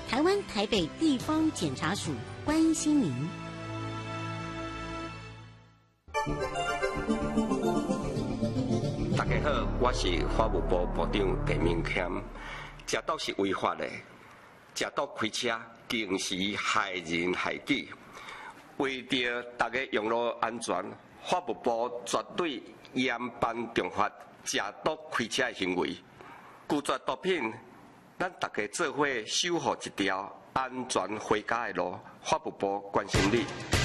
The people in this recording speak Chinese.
台湾台北地方检察署关心您。 大家好，我是法务部部长陈明谦。食毒是违法的，食毒开车更是害人害己。为着大家用路安全，法务部绝对严办重罚食毒开车的行为。拒绝毒品，咱大家做伙守护一条安全回家的路。法务部关心你。